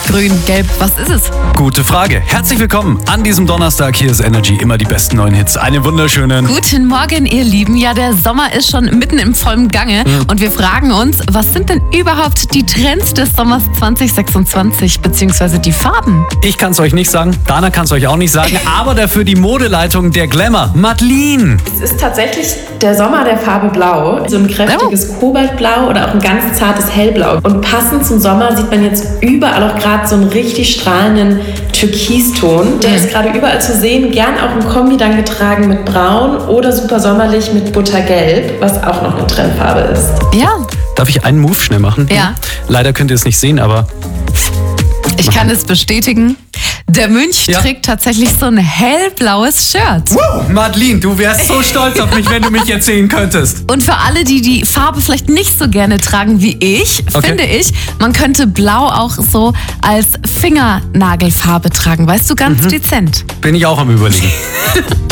grün, gelb, was ist es? Gute Frage. Herzlich willkommen an diesem Donnerstag. Hier ist Energy, immer die besten neuen Hits. Einen wunderschönen... Guten Morgen, ihr Lieben. Ja, der Sommer ist schon mitten im vollen Gange und wir fragen uns, was sind denn überhaupt die Trends des Sommers 2026, beziehungsweise die Farben? Ich kann es euch nicht sagen, Dana kann es euch auch nicht sagen, aber dafür die Modeleitung der Glamour, Madeline. Es ist tatsächlich der Sommer der Farbe Blau. So ein kräftiges Kobaltblau oder auch ein ganz zartes Hellblau. Und passend zum Sommer sieht man jetzt überall auch gerade so einen richtig strahlenden Türkiston. Der ist gerade überall zu sehen, gern auch im Kombi dann getragen mit Braun oder super sommerlich mit Buttergelb, was auch noch eine Trendfarbe ist. Ja, Darf ich einen Move schnell machen? Ja. Leider könnt ihr es nicht sehen, aber... ich kann es bestätigen. Der Mönch Ja. trägt tatsächlich so ein hellblaues Shirt. Wow, Madeline, du wärst so stolz auf mich, wenn du mich jetzt sehen könntest. Und für alle, die die Farbe vielleicht nicht so gerne tragen wie ich, Okay. finde ich, man könnte Blau auch so als Fingernagelfarbe tragen. Weißt du, ganz dezent. Bin ich auch am Überlegen.